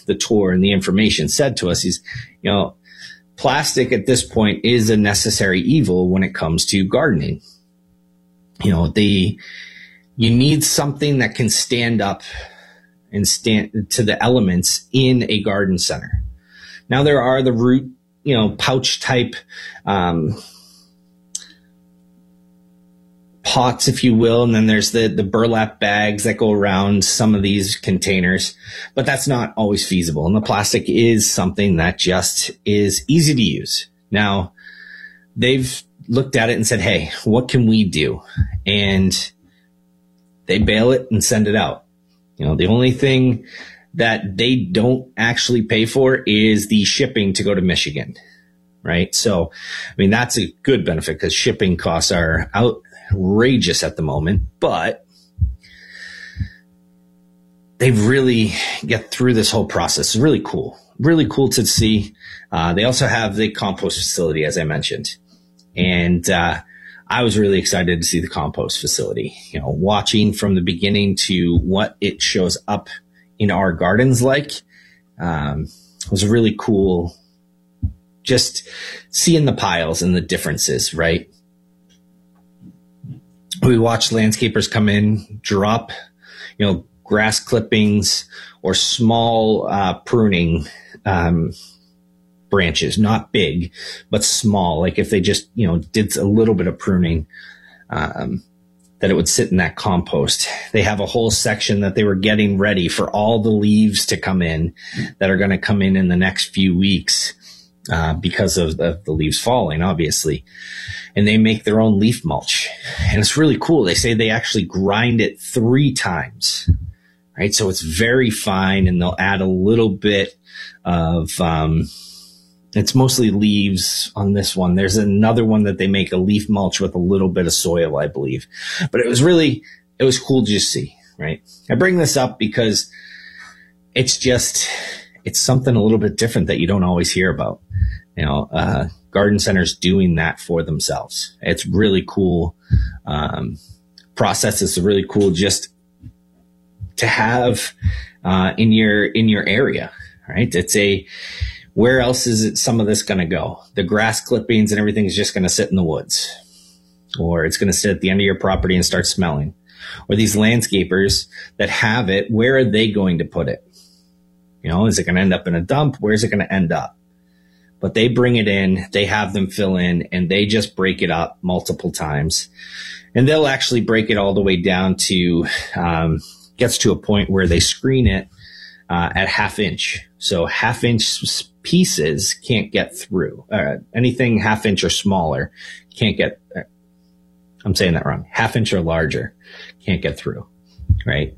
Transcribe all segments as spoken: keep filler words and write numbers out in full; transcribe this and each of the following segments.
the tour and the information said to us is, you know, plastic at this point is a necessary evil when it comes to gardening. You know, the, you need something that can stand up and stand to the elements in a garden center. Now there are the root, you know, pouch type, um, pots, if you will. And then there's the, the burlap bags that go around some of these containers, but that's not always feasible. And the plastic is something that just is easy to use. Now they've looked at it and said, hey, what can we do? And they bale it and send it out. You know, the only thing that they don't actually pay for is the shipping to go to Michigan, right? So, I mean, that's a good benefit because shipping costs are outrageous at the moment, but they've really get through this whole process. It's really cool, really cool to see. Uh, they also have the compost facility, as I mentioned. And, uh, I was really excited to see the compost facility, you know, watching from the beginning to what it shows up in our gardens like, um, was really cool. Just seeing the piles and the differences, right? We watched landscapers come in, drop, you know, grass clippings or small, uh, pruning, um, branches, not big, but small. Like if they just, you know, did a little bit of pruning, um, that it would sit in that compost. They have a whole section that they were getting ready for all the leaves to come in that are going to come in in the next few weeks, uh, because of the, the leaves falling, obviously. And they make their own leaf mulch. And it's really cool. They say they actually grind it three times, right? So it's very fine, and they'll add a little bit of, um, it's mostly leaves on this one. There's another one that they make a leaf mulch with a little bit of soil, I believe. But it was really, it was cool to just see, right? I bring this up because it's just, it's something a little bit different that you don't always hear about. You know, uh, garden centers doing that for themselves. It's really cool. Um, process is really cool just to have, uh, in your, in your area, right? It's a, where else is it, some of this going to go? The grass clippings and everything is just going to sit in the woods, or it's going to sit at the end of your property and start smelling. Or these landscapers that have it, where are they going to put it? You know, is it going to end up in a dump? Where's it going to end up? But they bring it in, they have them fill in, and they just break it up multiple times. And they'll actually break it all the way down to, um, gets to a point where they screen it uh, at half inch. So half inch pieces can't get through. Uh, anything half inch or smaller can't get, uh, I'm saying that wrong. Half inch or larger can't get through, right?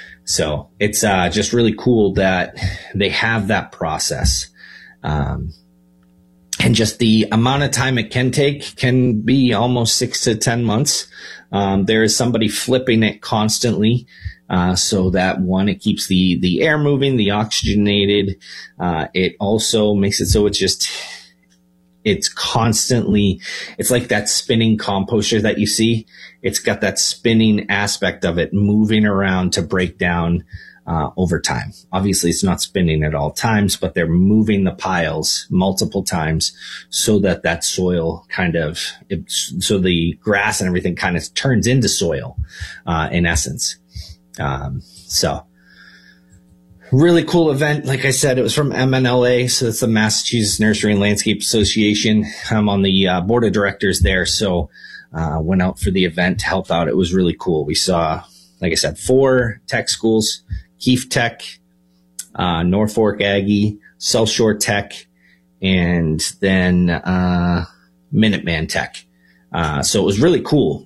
So it's uh, just really cool that they have that process. Um, and just the amount of time it can take can be almost six to ten months. Um, there is somebody flipping it constantly. Uh, so that one, it keeps the, the air moving, the oxygenated. Uh, it also makes it so it's just, it's constantly, it's like that spinning composter that you see. It's got that spinning aspect of it moving around to break down, uh, over time. Obviously it's not spinning at all times, but they're moving the piles multiple times so that that soil kind of, it, so the grass and everything kind of turns into soil, uh, in essence. Um, so really cool event. Like I said, it was from M N L A. So it's the Massachusetts Nursery and Landscape Association. I'm on the uh, board of directors there. So, uh, went out for the event to help out. It was really cool. We saw, like I said, four tech schools, Keefe Tech, uh, Norfolk Aggie, South Shore Tech, and then, uh, Minuteman Tech. Uh, so it was really cool.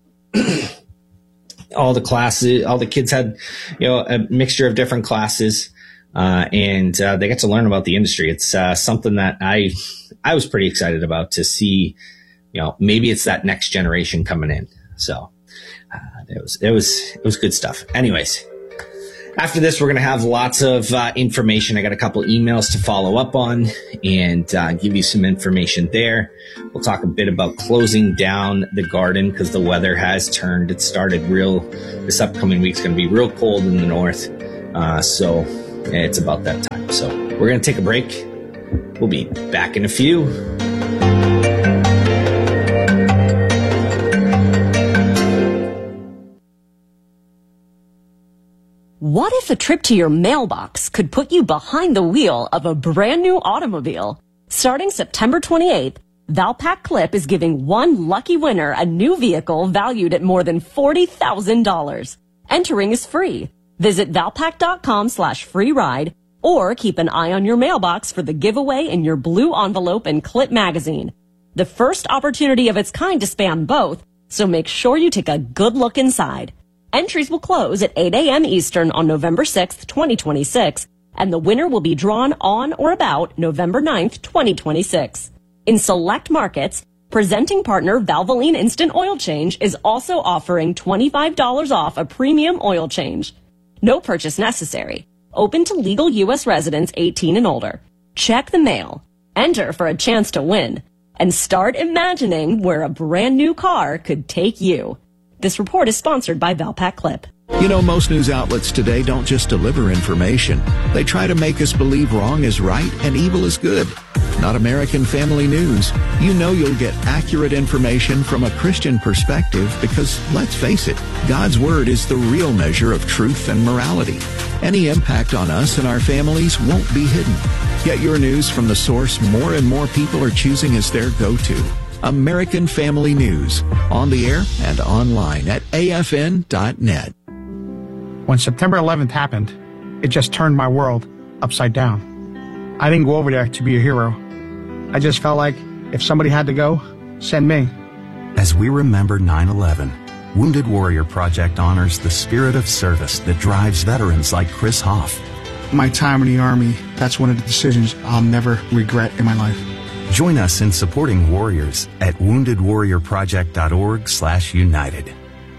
All the classes, all the kids had, you know, a mixture of different classes, uh, and, uh, they got to learn about the industry. It's, uh, something that I, I was pretty excited about to see, you know, maybe it's that next generation coming in. So, uh, it was, it was, it was good stuff. Anyways, after this, we're going to have lots of, uh, information. I got a couple emails to follow up on and, uh, give you some information there. We'll talk a bit about closing down the garden because the weather has turned. It started real, this upcoming week's going to be real cold in the north. Uh, so it's about that time. So we're going to take a break. We'll be back in a few. What if a trip to your mailbox could put you behind the wheel of a brand new automobile? Starting September twenty-eighth, Valpak Clip is giving one lucky winner a new vehicle valued at more than forty thousand dollars. Entering is free. Visit valpak.com slash free ride or keep an eye on your mailbox for the giveaway in your blue envelope and Clip magazine. The first opportunity of its kind to span both, so make sure you take a good look inside. Entries will close at eight a.m. Eastern on November sixth, twenty twenty-six, and the winner will be drawn on or about November ninth, twenty twenty-six. In select markets, presenting partner Valvoline Instant Oil Change is also offering twenty-five dollars off a premium oil change. No purchase necessary. Open to legal U S residents eighteen and older. Check the mail. Enter for a chance to win. And start imagining where a brand new car could take you. This report is sponsored by Valpak Clip. You know, most news outlets today don't just deliver information. They try to make us believe wrong is right and evil is good. Not American Family News. You know you'll get accurate information from a Christian perspective because, let's face it, God's Word is the real measure of truth and morality. Any impact on us and our families won't be hidden. Get your news from the source more and more people are choosing as their go-to. American Family News, on the air and online at A F N dot net. When September eleventh happened, it just turned my world upside down. I didn't go over there to be a hero. I just felt like if somebody had to go, send me. As we remember nine eleven, Wounded Warrior Project honors the spirit of service that drives veterans like Chris Hoff. My time in the Army, that's one of the decisions I'll never regret in my life. Join us in supporting warriors at wounded warrior project dot org slash united.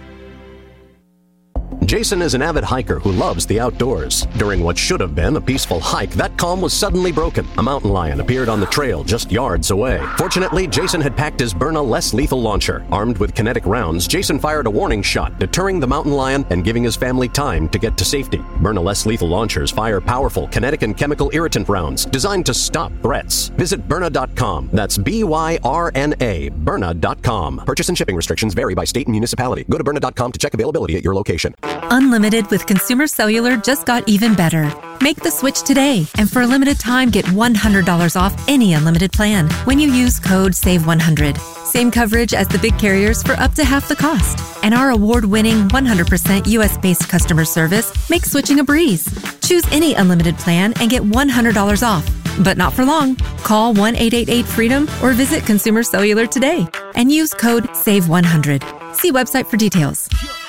Jason is an avid hiker who loves the outdoors. During what should have been a peaceful hike, that calm was suddenly broken. A mountain lion appeared on the trail just yards away. Fortunately, Jason had packed his Byrna less lethal launcher. Armed with kinetic rounds, Jason fired a warning shot, deterring the mountain lion and giving his family time to get to safety. Byrna less lethal launchers fire powerful kinetic and chemical irritant rounds designed to stop threats. Visit Byrna dot com. That's B Y R N A, Byrna dot com. Purchase and shipping restrictions vary by state and municipality. Go to Byrna dot com to check availability at your location. Unlimited with Consumer Cellular just got even better. Make the switch today, and for a limited time, get one hundred dollars off any unlimited plan when you use code save one hundred. Same coverage as the big carriers for up to half the cost. And our award-winning one hundred percent U S-based customer service makes switching a breeze. Choose any unlimited plan and get one hundred dollars off. But not for long. Call one eight eight eight freedom or visit Consumer Cellular today and use code save one hundred. See website for details.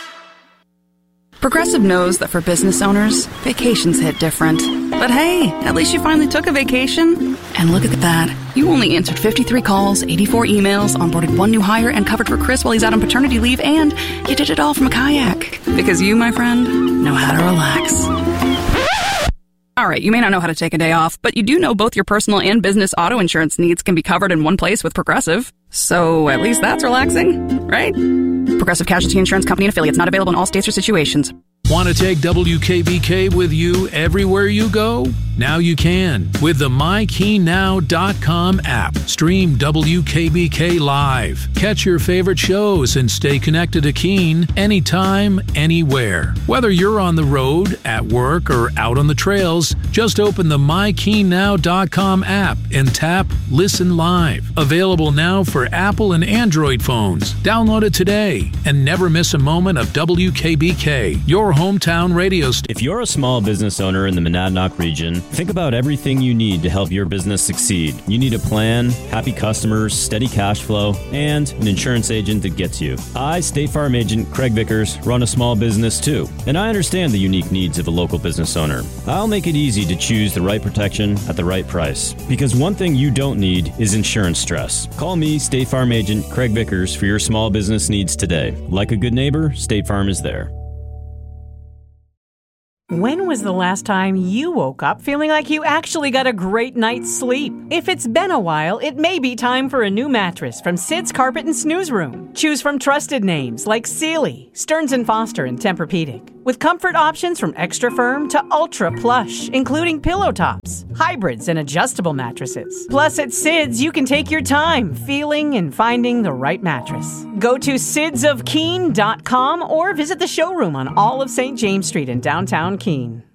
Progressive knows that for business owners, vacations hit different. But hey, at least you finally took a vacation. And look at that. You only answered fifty-three calls, eighty-four emails, onboarded one new hire, and covered for Chris while he's out on paternity leave, and you did it all from a kayak. Because you, my friend, know how to relax. All right, you may not know how to take a day off, but you do know both your personal and business auto insurance needs can be covered in one place with Progressive. So at least that's relaxing, right? Progressive Casualty Insurance Company and affiliates, not available in all states or situations. Want to take W K B K with you everywhere you go? Now you can with the my key now dot com app. Stream W K B K live. Catch your favorite shows and stay connected to Keene anytime, anywhere. Whether you're on the road, at work, or out on the trails, just open the my key now dot com app and tap Listen Live. Available now for Apple and Android phones. Download it today and never miss a moment of W K B K, your hometown radio station. If you're a small business owner in the Monadnock region, think about everything you need to help your business succeed. You need a plan, happy customers, steady cash flow, and an insurance agent that gets you. I, State Farm Agent Craig Vickers, run a small business too, and I understand the unique needs of a local business owner. I'll make it easy to choose the right protection at the right price, because one thing you don't need is insurance stress. Call me, State Farm Agent Craig Vickers, for your small business needs today. Like a good neighbor, State Farm is there. When was the last time you woke up feeling like you actually got a great night's sleep? If it's been a while, it may be time for a new mattress from Sid's Carpet and Snooze Room. Choose from trusted names like Sealy, Stearns and Foster, and Tempur-Pedic, with comfort options from extra firm to ultra plush, including pillow tops, hybrids, and adjustable mattresses. Plus, at Sid's, you can take your time feeling and finding the right mattress. Go to sids of keen dot com or visit the showroom on all of Saint James Street in downtown Keene.